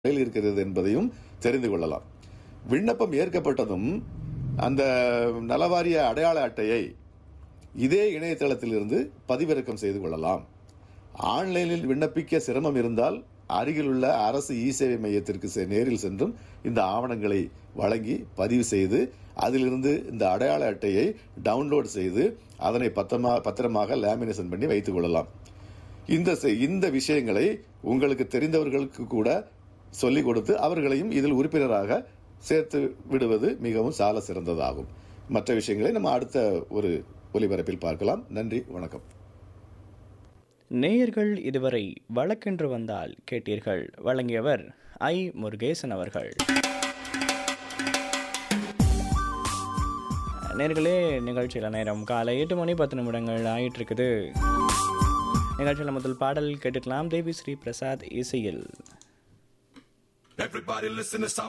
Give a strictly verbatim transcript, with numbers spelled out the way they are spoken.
இருக்கிறது என்பதையும் தெரிந்து கொள்ளலாம். விண்ணப்பம் ஏற்கப்பட்டதும் அந்த நலவாரிய அடையாள அட்டையை இதே இணையதளத்திலிருந்து பதிவிறக்கம் செய்து கொள்ளலாம். ஆன்லைனில் விண்ணப்பிக்க சிரமம் இருந்தால் அருகிலுள்ள அரசு இ சேவை மையத்திற்கு நேரில் சென்றும் இந்த ஆவணங்களை வழங்கி பதிவு செய்து அதிலிருந்து இந்த அடையாள அட்டையை டவுன்லோட் செய்து அதனை பத்திரமா பத்திரமாக லேமினேஷன் பண்ணி வைத்துக் கொள்ளலாம். இந்த இந்த விஷயங்களை உங்களுக்கு தெரிந்தவர்களுக்கு கூட சொல்லிக் கொடுத்து அவர்களையும் இதில் உறுப்பினராக சேர்த்து விடுவது மிகவும் சால சிறந்ததாகும். மற்ற விஷயங்களை நம்ம அடுத்த ஒரு ஒலிபரப்பில் பார்க்கலாம். நன்றி, வணக்கம். நேயர்கள் இதுவரை வழக்கென்று வந்தால் கேட்டீர்கள். வழங்கியவர் ஐ முருகேசன் அவர்கள். நேயர்களே, நிகழ்ச்சியில் நேரம் காலை எட்டு மணி பத்து நிமிடங்கள் ஆயிட்டு இருக்குது. நிகழ்ச்சியில் முதல் பாடல் கேட்டுக்கலாம். தேவி ஸ்ரீ பிரசாத் இசையில். Everybody listen to some